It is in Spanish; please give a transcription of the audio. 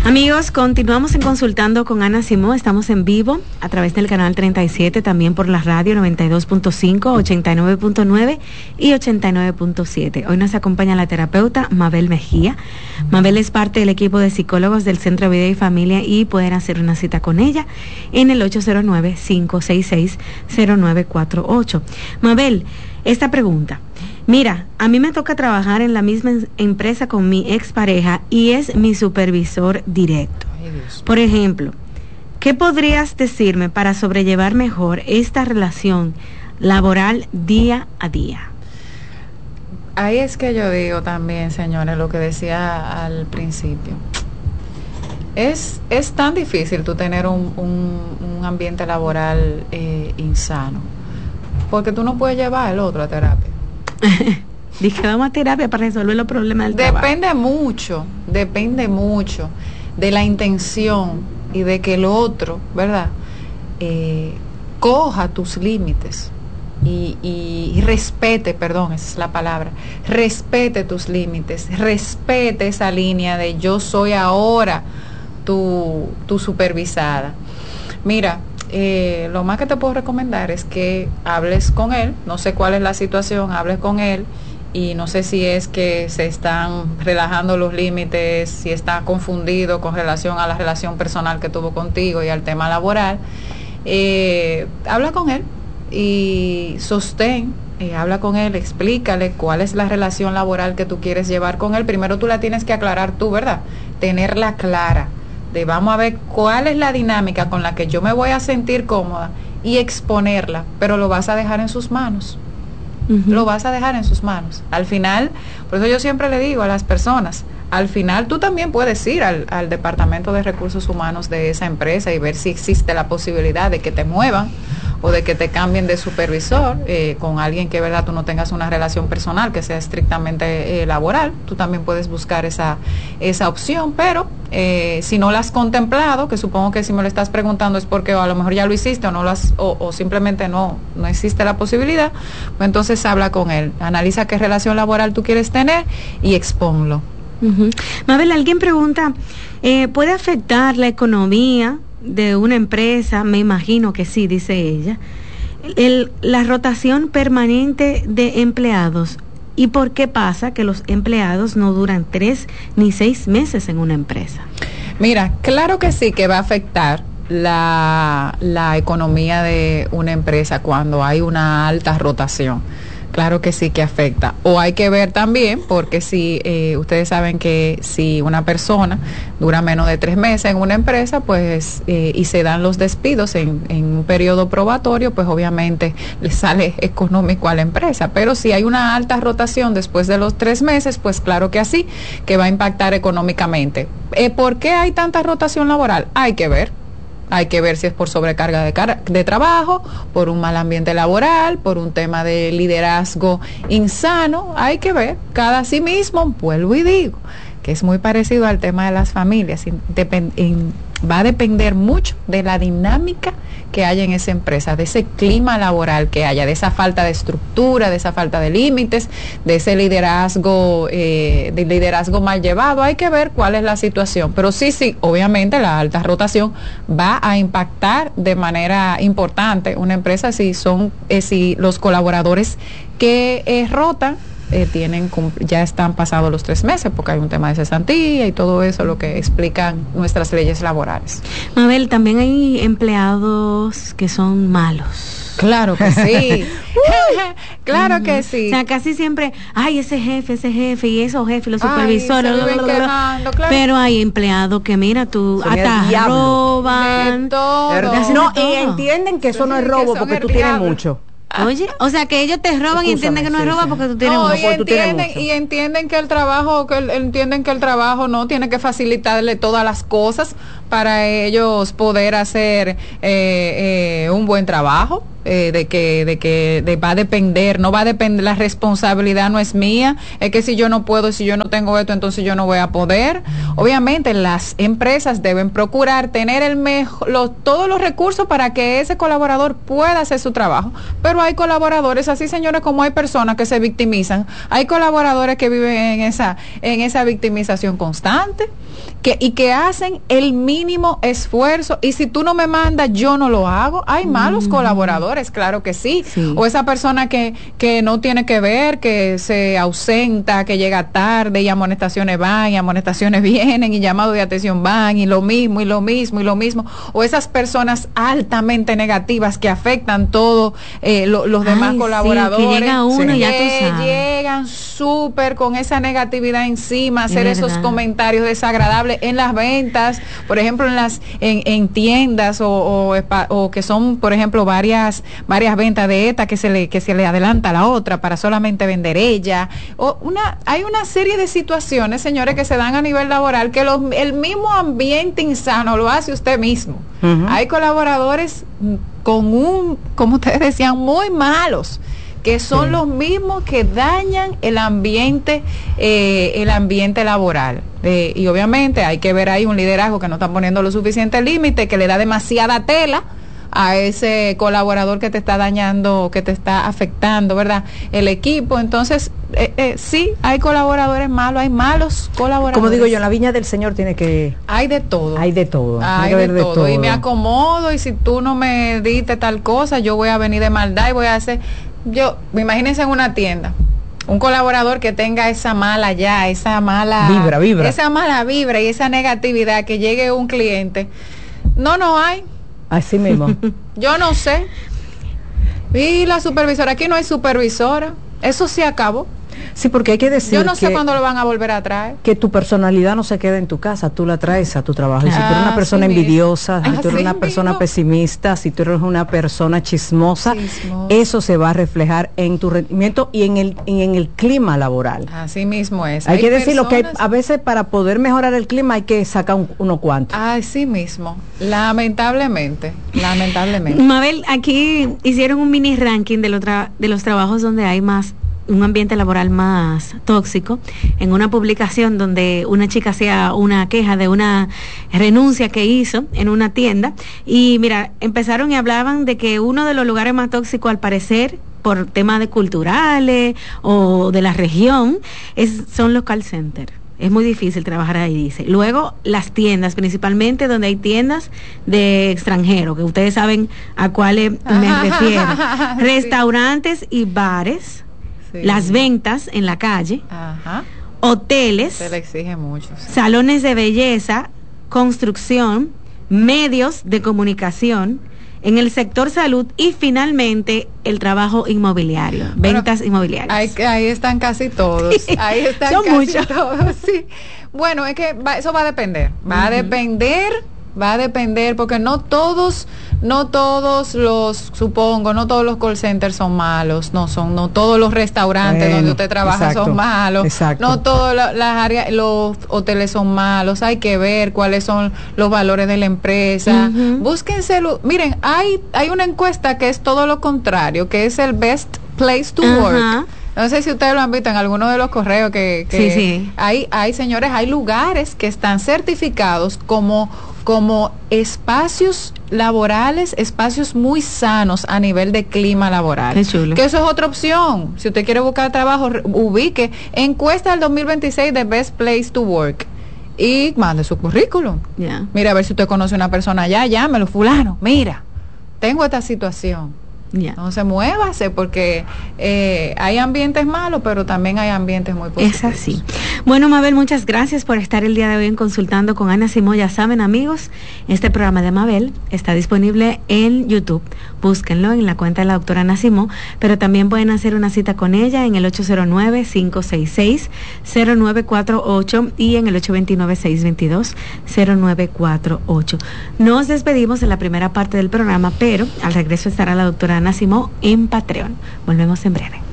Amigos, continuamos en Consultando con Ana Simó. Estamos en vivo a través del canal 37, también por la radio 92.5, 89.9 y 89.7. Hoy nos acompaña la terapeuta Mabel Mejía. Mabel es parte del equipo de psicólogos del Centro Vida y Familia y pueden hacer una cita con ella en el 809-566-0948. Mabel, esta pregunta. Mira, a mí me toca trabajar en la misma empresa con mi expareja y es mi supervisor directo. Por ejemplo, ¿qué podrías decirme para sobrellevar mejor esta relación laboral día a día? Ahí es que yo digo también, señores, lo que decía al principio. Es tan difícil tú tener un ambiente laboral insano, porque tú no puedes llevar al otro a terapia. Dije, vamos a terapia para resolver los problemas del trabajo. Depende mucho de la intención y de que el otro, ¿verdad? Coja tus límites y respete, perdón, esa es la palabra, respete tus límites, respete esa línea de yo soy ahora tu supervisada. Mira, lo más que te puedo recomendar es que hables con él, no sé cuál es la situación, hables con él y no sé si es que se están relajando los límites, si está confundido con relación a la relación personal que tuvo contigo y al tema laboral. Habla con él y habla con él, explícale cuál es la relación laboral que tú quieres llevar con él. Primero tú la tienes que aclarar tú, ¿verdad? Tenerla clara. Vamos a ver cuál es la dinámica con la que yo me voy a sentir cómoda y exponerla, pero lo vas a dejar en sus manos. Lo vas a dejar en sus manos. Al final, por eso yo siempre le digo a las personas, al final tú también puedes ir al Departamento de Recursos Humanos de esa empresa y ver si existe la posibilidad de que te muevan o de que te cambien de supervisor con alguien que, verdad, tú no tengas una relación personal que sea estrictamente laboral. Tú también puedes buscar esa opción, pero si no la has contemplado, que supongo que si me lo estás preguntando es porque a lo mejor ya lo hiciste o no lo has, o simplemente no existe la posibilidad, pues entonces habla con él, analiza qué relación laboral tú quieres tener y expónlo. Mabel, alguien pregunta, ¿puede afectar la economía de una empresa? Me imagino que sí, dice ella. La rotación permanente de empleados. ¿Y por qué pasa que los empleados no duran 3 ni 6 meses en una empresa? Mira, claro que sí que va a afectar la economía de una empresa cuando hay una alta rotación. Claro que sí que afecta. O hay que ver también, porque si ustedes saben que si una persona dura menos de 3 meses en una empresa, pues y se dan los despidos en un periodo probatorio, pues obviamente le sale económico a la empresa. Pero si hay una alta rotación después de los 3 meses, pues claro que así, que va a impactar económicamente. ¿Por qué hay tanta rotación laboral? Hay que ver. Hay que ver si es por sobrecarga de trabajo, por un mal ambiente laboral, por un tema de liderazgo insano. Hay que ver. Cada sí mismo, vuelvo y digo, que es muy parecido al tema de las familias. Va a depender mucho de la dinámica que haya en esa empresa, de ese clima laboral que haya, de esa falta de estructura, de esa falta de límites, de ese liderazgo mal llevado. Hay que ver cuál es la situación. Pero sí, obviamente la alta rotación va a impactar de manera importante una empresa si los colaboradores que rotan ya están pasados los 3 meses, porque hay un tema de cesantía y todo eso, lo que explican nuestras leyes laborales. Mabel, también hay empleados que son malos. Claro que sí. Claro que sí. O sea, casi siempre, ese jefe y esos jefes, los supervisores, claro. Pero hay empleados que, mira, tú, hasta roban. De todo. No, y entienden que eso no es robo porque tú tienes mucho. Oye, o sea, que ellos te roban y entienden que no es robo porque tú tienes mucho. Y entienden que el trabajo no tiene que facilitarle todas las cosas para ellos poder hacer un buen trabajo. va a depender, no va a depender, la responsabilidad no es mía, es que si yo no puedo, si yo no tengo esto, entonces yo no voy a poder. Obviamente las empresas deben procurar tener todos los recursos para que ese colaborador pueda hacer su trabajo, pero hay colaboradores, así señores, como hay personas que se victimizan, hay colaboradores que viven en esa victimización constante, y que hacen el mínimo esfuerzo, y si tú no me mandas, yo no lo hago. Hay malos colaboradores, claro que sí. O esa persona que no tiene que ver, que se ausenta, que llega tarde, y amonestaciones van, y amonestaciones vienen, y llamados de atención van, y lo mismo, y lo mismo, y lo mismo. O esas personas altamente negativas que afectan todos los demás colaboradores, que llega uno, ya tú sabes, llegan súper con esa negatividad encima, hacer esos comentarios desagradables en las ventas, por ejemplo en tiendas o que son, por ejemplo, varias ventas de esta que se le adelanta a la otra para solamente vender ella, hay una serie de situaciones, señores, que se dan a nivel laboral que el mismo ambiente insano lo hace usted mismo. Hay colaboradores como ustedes decían, muy malos, que son los mismos que dañan el ambiente laboral. Y obviamente hay que ver ahí un liderazgo que no está poniendo los suficientes límites, que le da demasiada tela a ese colaborador que te está dañando, que te está afectando, ¿verdad? El equipo. Entonces, sí, hay colaboradores malos, hay malos colaboradores. Como digo yo, en la viña del Señor hay de todo. Hay de todo. Hay de todo. Y me acomodo, y si tú no me diste tal cosa, yo voy a venir de maldad y voy a hacer... imagínense en una tienda, un colaborador que tenga esa mala vibra, esa mala vibra y esa negatividad, que llegue un cliente, no hay. Así mismo. Yo no sé. Y la supervisora, aquí no hay supervisora, eso se acabó. Sí, porque hay que decir, yo no sé cuándo lo van a volver a traer. Que tu personalidad no se queda en tu casa, tú la traes a tu trabajo. Y si tú eres una persona envidiosa, si tú eres una persona pesimista, si tú eres una persona chismosa, eso se va a reflejar en tu rendimiento y en el clima laboral. Así mismo es. Hay que decirlo, que a veces para poder mejorar el clima hay que sacar unos cuantos. Así mismo, lamentablemente. Mabel, aquí hicieron un mini ranking de los trabajos donde hay un ambiente laboral más tóxico, en una publicación donde una chica hacía una queja de una renuncia que hizo en una tienda, y mira, empezaron y hablaban de que uno de los lugares más tóxicos, al parecer, por temas de culturales o de la región, son los call centers. Es muy difícil trabajar ahí, dice. Luego, las tiendas, principalmente donde hay tiendas de extranjeros, que ustedes saben a cuáles me refiero. Restaurantes y bares. Sí. Las ventas en la calle, hoteles, se le exige mucho, salones de belleza, construcción, medios de comunicación, en el sector salud y finalmente el trabajo inmobiliario, ventas inmobiliarias. Ahí están casi todos. Ahí están son casi muchos. Todos, sí. Bueno, es que eso va a depender. Va a depender porque no todos no todos los call centers son malos, no todos los restaurantes donde usted trabaja son malos, no todas las áreas, los hoteles son malos, hay que ver cuáles son los valores de la empresa, búsquense, miren, hay una encuesta que es todo lo contrario, que es el Best Place to Work. No sé si ustedes lo han visto en alguno de los correos que sí. Hay señores, hay lugares que están certificados como espacios laborales, espacios muy sanos a nivel de clima laboral. Qué chulo. Que eso es otra opción. Si usted quiere buscar trabajo, ubique encuesta del 2026 de Best Place to Work y mande su currículum. Yeah. Mira, a ver si usted conoce a una persona allá, llámelo, fulano, mira, tengo esta situación. Entonces muévase, porque hay ambientes malos, pero también hay ambientes muy positivos. Es así. Bueno, Mabel, muchas gracias por estar el día de hoy en Consultando con Ana Simó. Ya saben, amigos, este programa de Mabel está disponible en YouTube. Búsquenlo en la cuenta de la doctora Ana Simó, pero también pueden hacer una cita con ella en el 809-566-0948 y en el 829-622-0948. Nos despedimos en la primera parte del programa, pero al regreso estará la doctora Ana Simó en Patreon. Volvemos en breve.